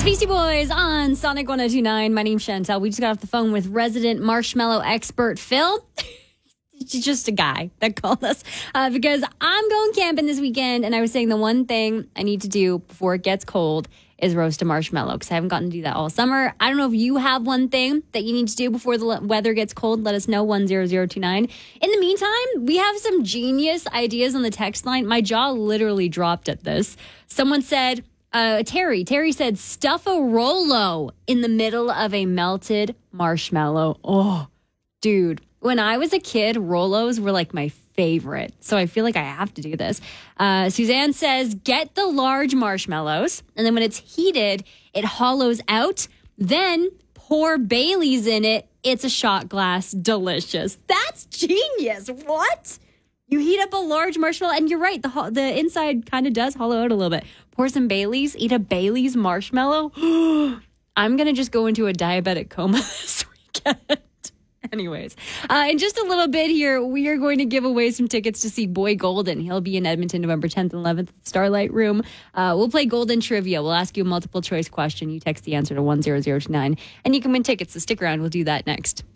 Beastie Boys on Sonic 102.9. My name's Chantel. We just got off the phone with resident marshmallow expert Phil. He's just a guy that called us because I'm going camping this weekend, and I was saying the one thing I need to do before it gets cold is roast a marshmallow because I haven't gotten to do that all summer. I don't know if you have one thing that you need to do before the weather gets cold. Let us know, 10029. In the meantime, we have some genius ideas on the text line. My jaw literally dropped at this. Someone said, Terry said, stuff a Rolo in the middle of a melted marshmallow. Oh, dude. When I was a kid, Rolos were like my favorite. So I feel like I have to do this. Suzanne says, get the large marshmallows. And then when it's heated, it hollows out. Then pour Bailey's in it. It's a shot glass. Delicious. That's genius. What? You heat up a large marshmallow. And you're right. The inside kind of does hollow out a little bit. Pour some Bailey's. Eat a Bailey's marshmallow. I'm going to just go into a diabetic coma this weekend. Anyways, in just a little bit here, we are going to give away some tickets to see Boy Golden. He'll be in Edmonton November 10th and 11th at the Starlight Room. We'll play Golden Trivia. We'll ask you a multiple choice question. You text the answer to 10029, and you can win tickets. So stick around. We'll do that next.